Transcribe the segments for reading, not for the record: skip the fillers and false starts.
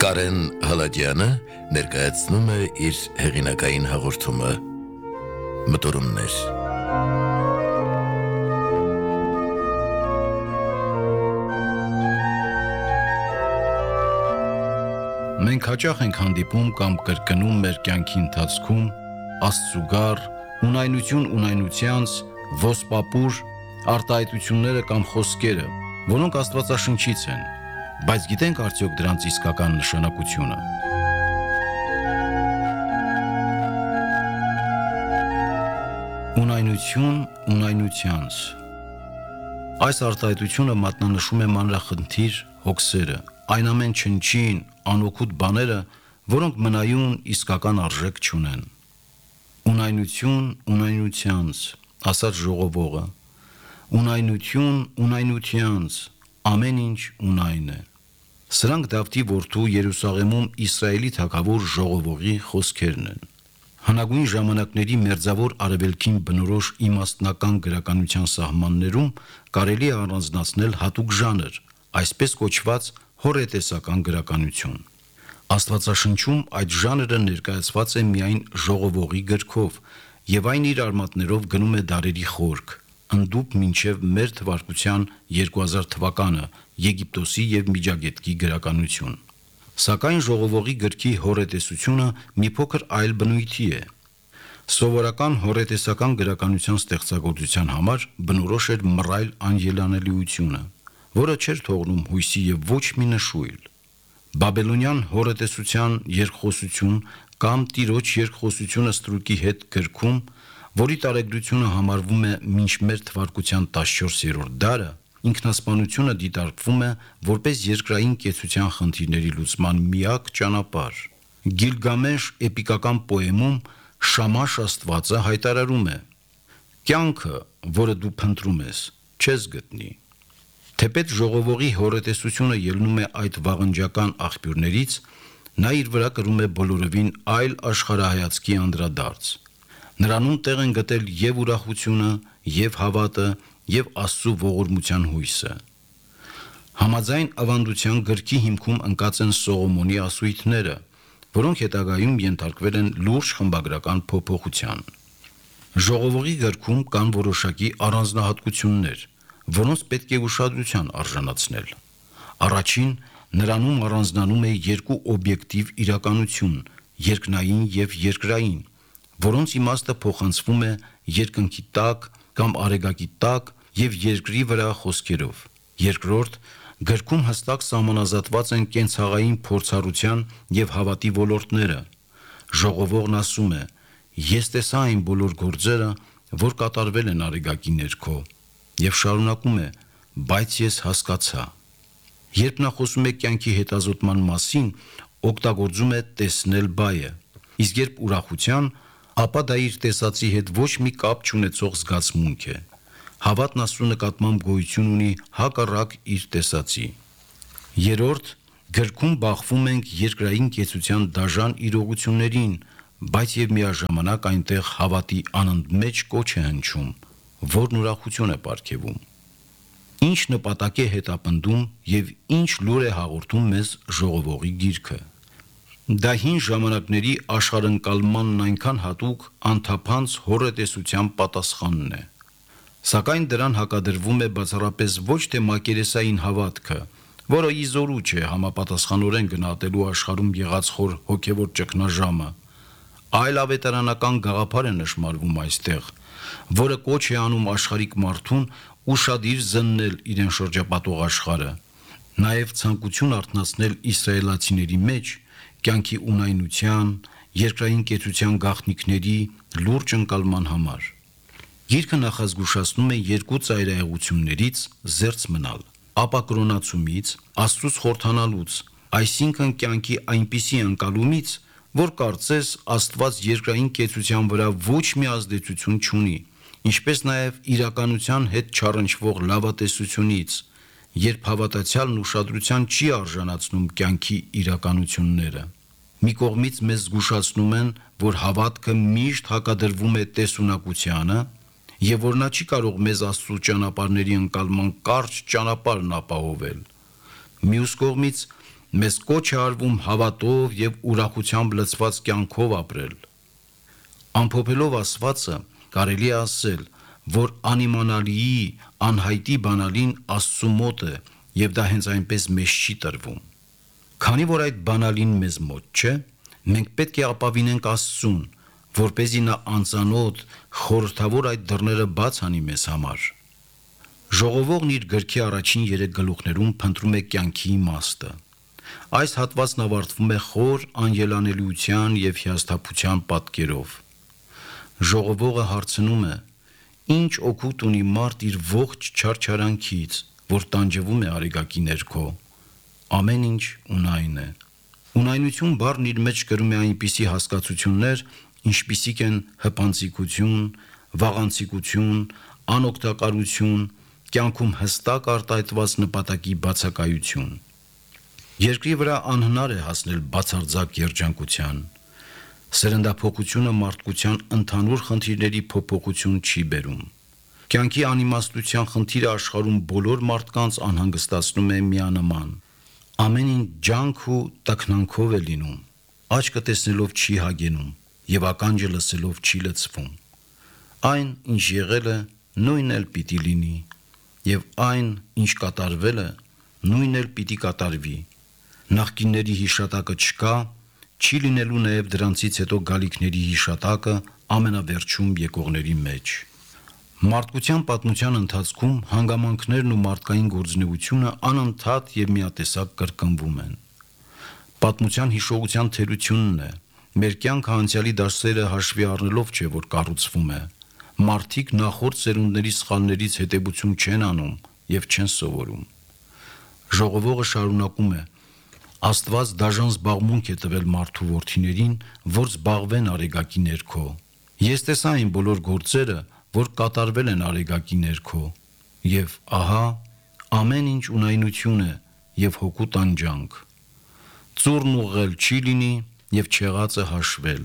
Կարեն Հալաջյանը ներկայացնում է իր հեղինակային հաղորդումը «Մտորումներ»։ Մենք հաճախ ենք հանդիպում կամ կրկնում մեր կյանքի ընթացքում աստծուգառ, ունայնություն ունայնությանց, ոսպապուր արտահայտությունները կամ խոսքերը, որոնք Աստվածաշնչից են, բայց գիտենք արդյոք դրանց իսկական նշանակությունը։ Ունայնություն ունայնությանց։ Այս արտահայտությունը մատնանշում է մանրախնդիր հոգսերը, այն ամեն չնչին, անօգուտ բաները, որոնք մնայուն իսկական արժեք չունեն։ Ունայնություն ունայնությանց, ասաց ժողովողը, ունայնություն ունայնությանց, ամեն ինչ ունայն է։ Սրանք Դավթի որդու Երուսաղեմում Իսրայելի թագավոր ժողովողի խոսքերն են։ Հնագույն ժամանակների մերձավոր արևելքին բնորոշ իմաստնական գրականության սահմաններում կարելի է առանձնացնել հատուկ ժանր, այսպես կոչված հորետեսական գրականություն։ Աստվածաշնչում այդ ժանրը ներկայացված է միայն ժողովողի գրքով, եւ այն իր արմատներով գնում է դարերի խորք, ընդդուք մինչև մեր թվարկության 2000 թվականը Եգիպտոսի եւ Միջագետքի գրականություն։ Սակայն ժողովողի գրքի հորետեսությունը մի փոքր այլ բնույթի է։ Սովորական հորետեսական գրականության ստեղծագործության համար բնորոշ էր մռայլ անելանելիությունը, որը չէր թողնում հույսի եւ ոչ մի նշույլ։ Բաբելոնյան հորետեսության երկխոսություն կամ Տիրոջ երկխոսությունը ստրուկի հետ գրքում, որի տարեգրությունը համարվում է մինչ մեր թվարկության 14-րդ դարը, ինքնասպանությունը դիտարկվում է որպես երկրային կեցության խնդիրների լուծման միակ ճանապարհ։ Գիլգամեշ էպիկական պոեմում Շամաշ աստվածը հայտարարում է. «Կյանքը, որը դու փնտրում ես, չես գտնի»։ Թեպետ ժողովողի հորետեսությունը ելնում է այդ վաղնջական աղբյուրներից, նա իր վրա կրում է բոլորովին այլ աշխարհայացքի անդրադարձ։ Նրանում տեղ են գտել եւ ուրախությունը, եւ հավատը, եւ Աստծո ողորմության հույսը։ Համաձայն ավանդության գրքի հիմքում ընկած են Սողոմոնի ասույթները, որոնք հետագայում ենթարկվել են լուրջ խմբագրական փոփոխության։ Ժողովողի գրքում կան որոշակի առանձնահատկություններ, որոնց պետք է ուշադրության արժանացնել։ Առաջին, նրանում առանձնանում է երկու օբյեկտիվ իրականություն՝ երկնային եւ երկրային, որոնց իմաստը փոխանցվում է երկնքի տակ կամ արեգակի տակ եւ երկրի վրա խոսքերով։ Երկրորդ, գրքում հստակ սահմանազատված են կենցաղային փորձառության եւ հավատի ոլորտները։ Ժողովողն ասում է. «Ես տեսա այն բոլոր գործերը, որ կատարվել են արեգակի ներքո», եւ շարունակում է. «Բայց ես հասկացա»։ Երբ նա խոսում է կյանքի հետազոտման մասին, օգտագործում է տեսնել բայը, իսկ երբ ուրախության, ապա դա իր տեսածի հետ ոչ մի կապ չունեցող զգացմունք է։ Հավատն Աստծո նկատմամբ գոյություն ունի հակառակ իր տեսածի։ Երրորդ, գրքում բախվում ենք երկրային կեցության դաժան իրողություններին, բայց եւ միաժամանակ այնտեղ հավատի անընդմեջ կոչ է հնչում, որն ուրախություն է պարգևում։ Ինչ նպատակ է հետապնդում եւ ինչ լուր է հաղորդում մեզ ժողովողի գիրքը։ Դա հին ժամանակների աշխարհընկալմանն այնքան հատուկ անթափանց հորետեսության պատասխանն է։ Սակայն դրան հակադրվում է բացառապես ոչ թե մակերեսային հավատքը, որը իզորու չէ համապատասխանորեն գնահատելու աշխարհում եղած խոր հոգևոր ճգնաժամը, այլ ավետարանական գաղափար է նշмарվում այստեղ, որը կոչ է անում աշխարհիկ մարդուն ուշադիր զննել իրեն շրջապատող աշխարհը, նաև ցանկություն արթնացնել իսրայելացիների մեջ կյանքի ունայնության, երկրային կեցության գաղտնիքների լուրջ ընկալման համար։ Գիրքը նախազգուշացնում է երկու ծայրահեղություններից զերծ մնալ՝ ապակրոնացումից, Աստծուց խորհրդանալուց, այսինքն կյանքի այնպիսի ընկալումից, որ կարծես Աստված երկրային կեցության վրա ոչ մի ազդեցություն չունի, ինչպես նաև իրականության հետ չառնչվող լավատեսությունից, երբ հավատացյալն ուշադրության չի արժանացնում կյանքի իրականությունները։ Մի կողմից մեզ զգուշացնում են, որ հավատքը միշտ հակադրվում է տեսունակությանը, եւ որ նա չի կարող մեզ Աստծո ճանապարհների ընկալման կարճ ճանապարհն ապահովել։ Մյուս կողմից մեզ կոչ է արվում հավատով եւ ուրախությամբ լցված կյանքով ապրել։ Ամփոփելով ասվածը կարելի է ասել, որ անիմանալիի, անհայտի բանալին Աստծու մոտ է եւ դա հենց այնպես մեզ չի տրվում։ Քանի որ այդ բանալին մեզ մոտ չէ, մենք պետք է ապավինենք Աստծուն, որպեսզի նա անծանոթ, խորհրդավոր այդ դռները բաց անի մեզ համար։ Ժողովողն իր գրքի առաջին 3 գլուխներում փնտրում է կյանքի իմաստը։ Այս հատվածն ավարտվում է խոր անելանելիության եւ հիասթափության պատկերով։ Ժողովողը հարցնում է. ինչ օգուտ ունի մարդ իր ողջ չարչարանքից, որ տանջվում է արեգակի ներքո։ Ամեն ինչ ունայն է։ Ունայնություն բառն իր մեջ կրում է այնպիսի հասկացություններ, ինչպիսիք են հպանցիկություն, վաղանցիկություն, անօգտակարություն, կյանքում հստակ արտահայտված նպատակի բացակայություն։ Երկրի վրա անհնար է հասնել բացարձակ երջանկության։ Սերնդափոխությունը մարդկության ընդհանուր խնդիրների փոփոխություն չի բերում։ Կյանքի անիմաստության խնդիրը աշխարհում բոլոր մարդկանց անհանգստացնում է միանման։ Ամեն ինչ ջանք ու տքնանքով է լինում, աչքը տեսնելով չի հագենում եւ ականջը լսելով չի լցվում։ Այն, ինչ եղել է, նույնն էլ պիտի լինի, եւ այն, ինչ կատարվել է, նույնն էլ պիտի կատարվի։ Նախկինների հիշատակը չկա, չի լինելու նաև դրանցից հետո գալիքների հիշատակը ամենավերջում եկողների մեջ։ Մարդկության պատմության ընթացքում հանգամանքներն ու մարդկային գործունեությունը անընդհատ եւ միատեսակ կրկնվում են։ Պատմության հիշողության թերությունն է, մեր կյանքը անցյալի դասերը հաշվի առնելով չէ, որ կառուցվում է։ Մարդիկ նախորդ սերունդների սխալներից հետևություն չեն անում եւ չեն սովորում։ Ժողովողը շարունակում է. Աստված դաժան զբաղմունք է տվել մարդու որդիներին, որ զբաղվեն արեգակի ներքո։ Ես տեսա այն բոլոր գործերը, որ կատարվել են արեգակի ներքո, եւ ահա ամեն ինչ ունայնություն է եւ հոգու տանջանք։ Ծուռն ուղղել չի լինի եւ չեղածը հաշվել։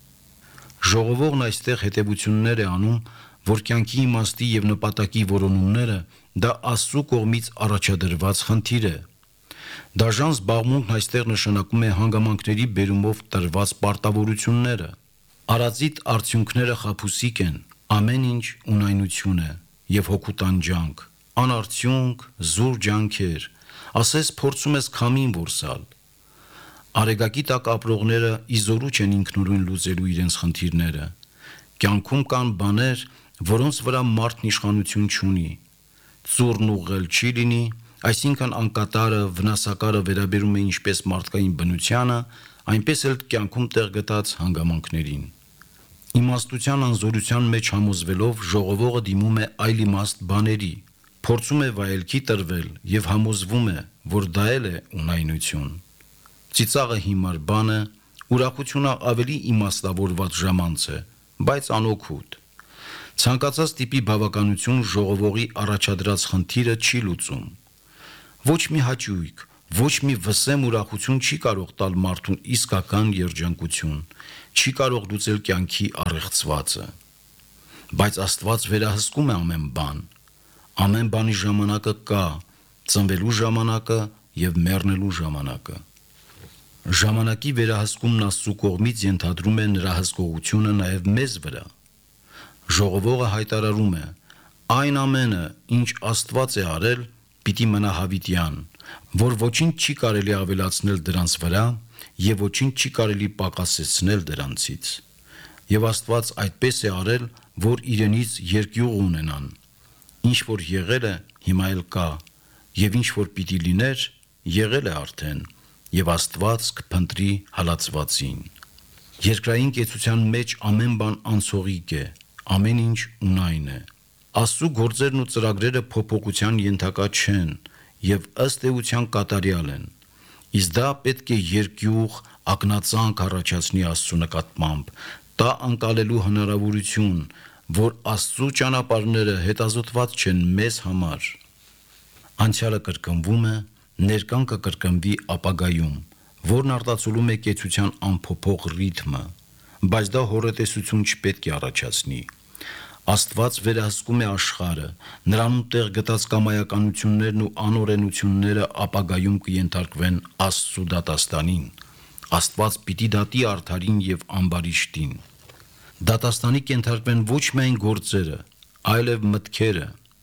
Ժողովողն այստեղ հետևություններ է անում, որ կյանքի իմաստի եւ նպատակի որոնումները դա Աստծու կողմից առաջադրված խնդիր է։ Դաժան զբաղմունքն այստեղ նշանակում է հանգամանքների բերումով տրված պարտավորությունները։ Արածիտ արդյունքները խաբուսիկ են, ամեն ինչ ունայնություն է եւ հոգու տանջանք, անարդյունք, զուր ջանքեր, ասես փորձում ես քամին որսալ։ Արեգակի տակ ապրողները իզորու չեն ինքնուրույն լուծելու իրենց խնդիրները։ Կյանքում կան բաներ, որոնց վրա մարդն իշխանություն չունի։ Ծուռն ուղղել չի լինի, այսինքն անկատարը, վնասակարը վերաբերում է ինչպես մարդկային բնությանը, այնպես էլ կյանքում տեղ գտած հանգամանքներին։ Իմաստության անզորության մեջ համոզվելով ժողովողը դիմում է այլիմաստ բաների, փորձում է վայելքի տրվել եւ համոզվում է, որ դա էլ է ունայնություն։ Ծիծաղը հիմար բան է, ուրախությունը ավելի իմաստավորված ժամանց է, բայց անօգուտ։ Ցանկացած տիպի բավականություն ժողովողի առաջադրած խնդիրը չի լուծում։ Ոչ մի հաճույք, ոչ մի վսեմ ուրախություն չի կարող տալ մարդուն իսկական երջանկություն, չի կարող լուծել կյանքի առեղծվածը։ Բայց Աստված վերահսկում է ամեն բան։ Ամեն բանի ժամանակը կա, ծնվելու ժամանակը եւ մեռնելու ժամանակը։ Ժամանակի վերահսկումն Աստծու կողմից ենթադրում է նրա հսկողությունը նաեւ մեզ վրա։ Ժողովողը հայտարարում է. այն ամենը, ինչ Աստված է արել, պիտի մնա հավիտյան, որ ոչինչ չի կարելի ավելացնել դրանց վրա եւ ոչինչ չի կարելի պակասեցնել դրանցից։ Եվ Աստված այդպես է արել, որ իրենից երկյուղ ունենան։ Ինչ որ եղել է, հիմա էլ կա, եւ ինչ որ պիտի լիներ, եղել է արդեն, եւ Աստված կփնտրի հալածվածին։ Երկրային կեցության մեջ ամեն բան անցողիկ է, ամեն ինչ ունայն է։ Աստծու գործերն ու ծրագրերը փոփոխության ենթակա չեն եւ ըստ էության կատարյալ են։ Իսկ դա պետք է երկյուղ, ակնածանք առաջացնի Աստծու նկատմամբ, դա անկալելու հնարավորություն, որ Աստծու ճանապարհները հետազոտված չեն մեզ համար։ Անցյալը կրկնվում է, ներկան կկրկնվի ապագայում, որն արտացոլում է կեցության անփոփոխ ռիթմը, բայց դա հորետեսություն չպետք է առաջացնի։ Աստված վերահսկում է աշխարհը, նրանում տեղ գտած կամայականություններն ու անօրենությունները ապագայում կենթարկվեն Աստծու դատաստանին։ Աստված պիտի դատի արդարին եւ ամբարիշտին։ Դատաստանի կենթարկվեն ոչ միայն գործերը, այլև մտքերը։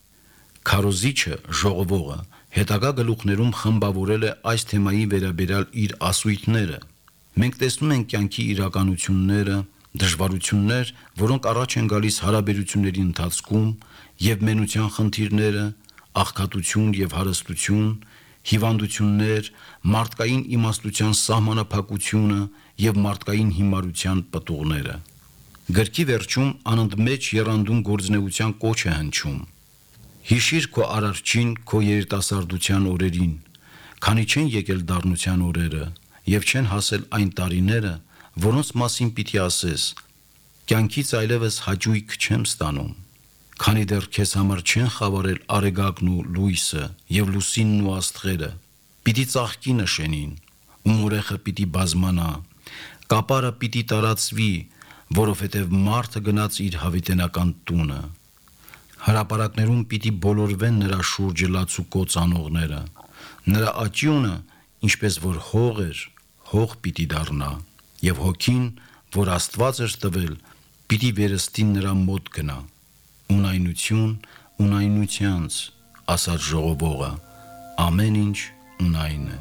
Քարոզիչը, ժողովողը, հետագա գլուխներում խմբավորել է այս թեմայի վերաբերյալ իր ասույթները։ Մենք տեսնում ենք կյանքի իրականությունները, դժվարություններ, որոնք առաջ են գալիս հարաբերությունների ընթացքում, եւ մենության խնդիրները, աղքատություն եւ հարստություն, հիվանդություններ, մարդկային իմաստության սահմանափակությունը եւ մարդկային հիմարության պտուղները։ Գրքի վերջում անընդմեջ եռանդուն գործնեության կոչ է հնչում։ Հիշիր քո արարչին քո երիտասարդության օրերին, քանի չեն եկել դառնության օրերը եւ չեն հասել այն տարիները, որոնց մասին պիտի ասես. կյանքից այլևս հաճույք չեմ ստանում, քանի դեռ քեզ համար չեն խավարել արեգակն ու լույսը եւ լուսինն ու աստղերը, պիտի ծաղկի նշենին, ու մորեխը պիտի բազմանա, կապարը պիտի տարածվի, որովհետեւ մարդը գնաց իր հավիտենական տունը։ Հրապարակներում պիտի բոլորվեն նրա շուրջը լացուկոծ անողները, նրա աճյունը, ինչպես որ հող էր, հող պիտի դառնա, եւ հոգին, որ Աստված էր տվել, պիտի վերստին նրա մոտ գնա։ Ունայնություն, ունայնությանց, ասաց ժողովողը, ամեն ինչ ունայն է։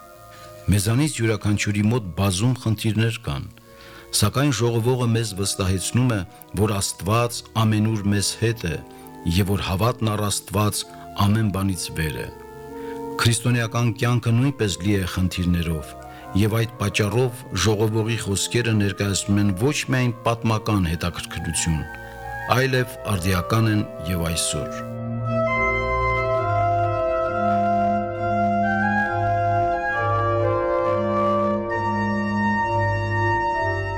Մեզանից յուրաքանչյուրի մոտ բազում խնդիրներ կան, սակայն ժողովողը մեզ վստահեցնում է, որ Աստված ամենուր մեզ հետ է եւ որ հավատն առ Աստված ամեն բանից վեր է։ Քրիստոնեական կյանքը նույնպես լի է խնդիրներով, եւ այդ պատճառով ժողովողի խոսքերը ներկայացնում են ոչ միայն պատմական հետաքրքրություն, այլև արդիական են եւ այսօր։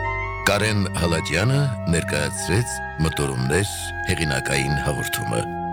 Կարեն Հալաջյանը ներկայացրեց Մտորումներ հեղինակային հաղորդումը։